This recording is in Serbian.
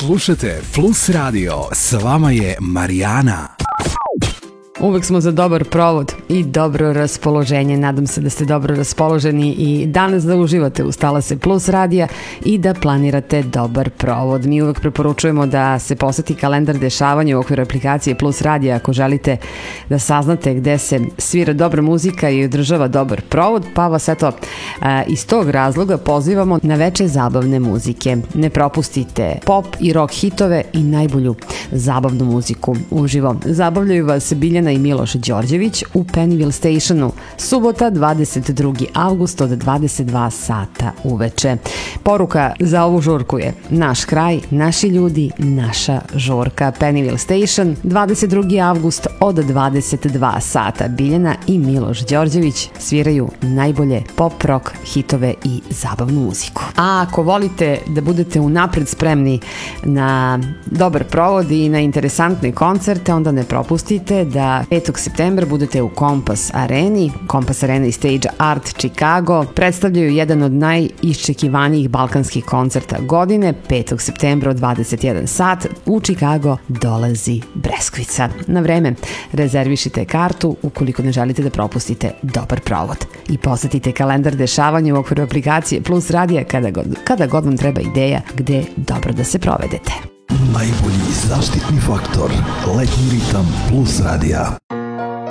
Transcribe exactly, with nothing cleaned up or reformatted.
Slušate Plus Radio, s vama je Marijana. Uvek smo za dobar provod i dobro raspoloženje. Nadam se da ste dobro raspoloženi i danas da uživate uz talase Plus radija i da planirate dobar provod. Mi uvek preporučujemo da se poseti kalendar dešavanja u okviru aplikacije Plus radija ako želite da saznate gde se svira dobra muzika i održava dobar provod, pa vas eto iz tog razloga pozivamo na veče zabavne muzike. Ne propustite pop i rock hitove i najbolju zabavnu muziku uživo. Zabavljaju vas Biljana i Miloš Đorđević u Pennyville Stationu, subota dvadeset drugi avgust od dvadeset dva sata uveče. Poruka za ovu žurku je: naš kraj, naši ljudi, naša žurka. Pennyville Station, dvadeset drugi avgust od dvadeset dva sata. Biljana i Miloš Đorđević sviraju najbolje pop rock hitove i zabavnu muziku. A ako volite da budete unapred spremni na dobar provod i na interesantne koncerte, onda ne propustite da petog septembra budete u Kompas Areni. Kompas Arena i Stage Art Chicago predstavljaju jedan od najiščekivanijih balkanskih koncerta godine. petog septembra od dvadeset jedan sat u Chicago dolazi Breskvica. Na vreme rezervišite kartu ukoliko ne želite da propustite dobar provod. I posetite kalendar dešavanja u okviru aplikacije Plus radija kada god, kada god vam treba ideja gde dobro da se provedete. Najbolji zaštitni faktor, letnji ritam Plus radija.